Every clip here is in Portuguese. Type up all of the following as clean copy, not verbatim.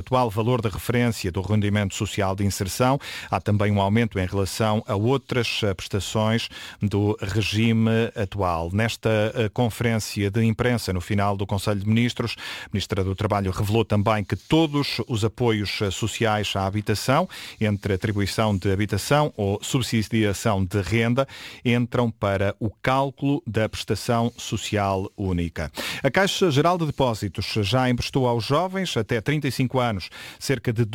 atual valor de referência do rendimento social de inserção. Há também um aumento em relação a outras prestações do regime atual. Nesta conferência de imprensa no final do Conselho de Ministros, a Ministra do Trabalho revelou também que todos os apoios sociais à habitação, entre atribuição de habitação ou subsidiação de renda, entram para o cálculo da prestação social única. A Caixa Geral de Depósitos já emprestou aos jovens até 35 anos cerca de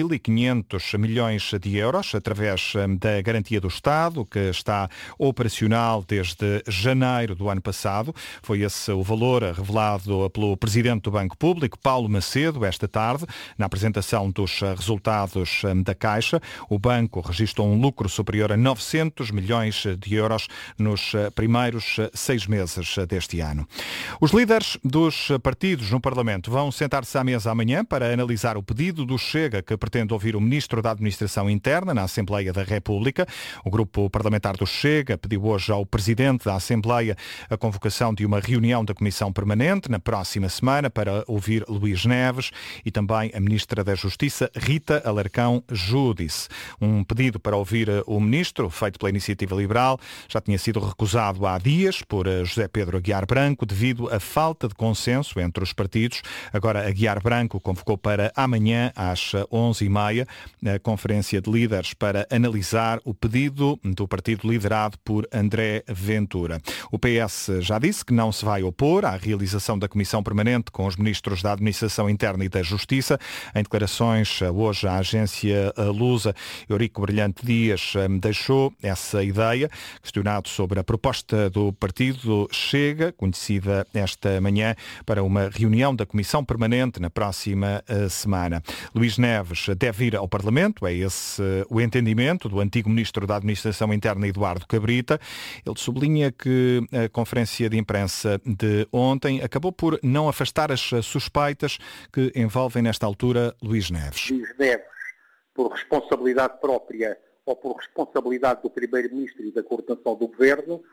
2.500 milhões de euros através da garantia do Estado, que está operacional desde janeiro do ano passado. Foi esse o valor revelado pelo Presidente do Banco Público, Paulo Macedo, esta tarde, na apresentação dos resultados da Caixa. O banco registrou um lucro superior a 900 milhões de euros nos primeiros 6 meses deste ano. Os líderes dos partidos no Parlamento vão sentar-se à mesa amanhã para analisar o pedido do Chega, que pretende ouvir o Ministro da Administração Interna na Assembleia da República. O grupo parlamentar do Chega pediu hoje ao Presidente da Assembleia a convocação de uma reunião da Comissão Permanente na próxima semana para ouvir Luís Neves e também a Ministra da Justiça, Rita Alarcão Júdice. Um pedido para ouvir o Ministro, feito pela Iniciativa Liberal, já tinha sido recusado há dias por José Pedro Aguiar Branco devido à falta de consenso entre os partidos. Agora Aguiar Branco convocou para amanhã às 11h30 a Conferência de Líderes para analisar o pedido do partido liderado por André Ventura. O PS já disse que não se vai opor à realização da Comissão Permanente com os Ministros da Administração Interna e da Justiça. Em declarações hoje à agência Lusa, Eurico Brilhante Dias deixou essa ideia, questionado sobre a proposta do partido Chega, conhecida esta manhã, para uma reunião da Comissão Permanente na próxima semana. Luís Neves deve ir ao Parlamento, é esse o entendimento do antigo Ministro da Administração Interna, Eduardo Cabrita. Ele sublinha que a conferência de imprensa de ontem acabou por não afastar as suspeitas que envolvem nesta altura Luís Neves. Luís Neves, por responsabilidade própria ou por responsabilidade do Primeiro-Ministro e da coordenação do Governo,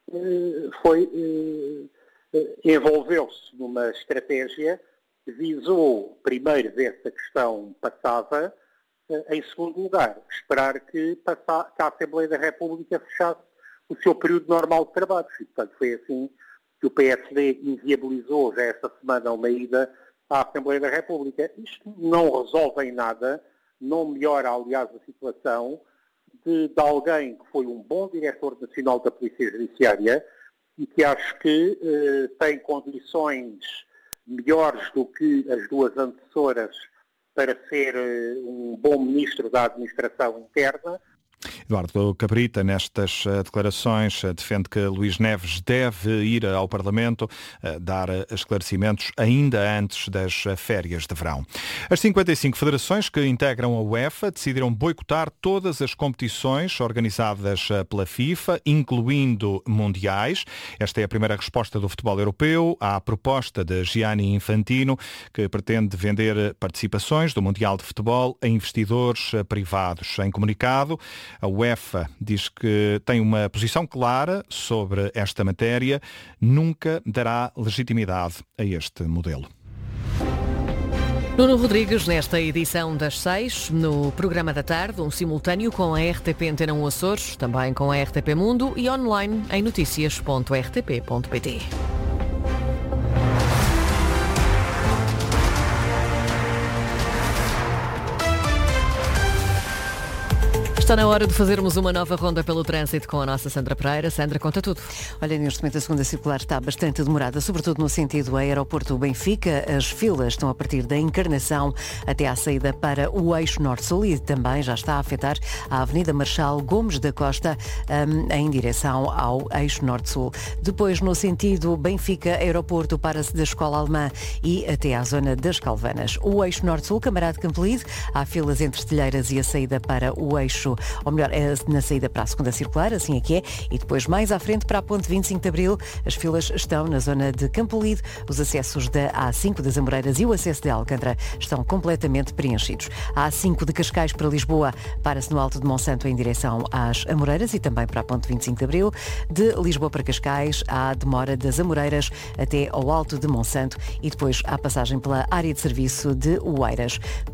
envolveu-se numa estratégia que visou primeiro ver se a questão passava, em segundo lugar, esperar que a Assembleia da República fechasse o seu período normal de trabalho. E, portanto, foi assim que o PSD inviabilizou já esta semana uma ida à Assembleia da República. Isto não resolve em nada, não melhora, aliás, a situação de alguém que foi um bom diretor nacional da Polícia Judiciária e que acho que tem condições melhores do que as duas antecessoras para ser um bom ministro da Administração Interna. Eduardo Cabrita, nestas declarações, defende que Luís Neves deve ir ao Parlamento dar esclarecimentos ainda antes das férias de verão. As 55 federações que integram a UEFA decidiram boicotar todas as competições organizadas pela FIFA, incluindo mundiais. Esta é a primeira resposta do futebol europeu à proposta de Gianni Infantino, que pretende vender participações do Mundial de Futebol a investidores privados. Em comunicado, a UEFA diz que tem uma posição clara sobre esta matéria, nunca dará legitimidade a este modelo. Nuno Rodrigues, nesta edição das 6, no programa da tarde, um simultâneo com a RTP Antena 1 Açores, também com a RTP Mundo e online em noticias.rtp.pt. Está na hora de fazermos uma nova ronda pelo trânsito com a nossa Sandra Pereira. Sandra, conta tudo. Olha, neste momento a segunda circular está bastante demorada, sobretudo no sentido aeroporto Benfica. As filas estão a partir da Encarnação até à saída para o eixo Norte-Sul e também já está a afetar a Avenida Marechal Gomes da Costa em direção ao eixo Norte-Sul. Depois, no sentido Benfica Aeroporto, para-se da Escola Alemã e até à zona das Calvanas. O eixo Norte-Sul, Camarado Campolide, há filas entre Estelheiras e a saída para o eixo, ou melhor, na saída para a segunda circular, assim é que é, e depois mais à frente para a ponte 25 de Abril, as filas estão na zona de Campolide, os acessos da A5 das Amoreiras e o acesso de Alcântara estão completamente preenchidos. A A5 de Cascais para Lisboa, para-se no Alto de Monsanto em direção às Amoreiras e também para a ponte 25 de Abril. De Lisboa para Cascais, há a demora das Amoreiras até ao Alto de Monsanto e depois há passagem pela área de serviço de Oeiras.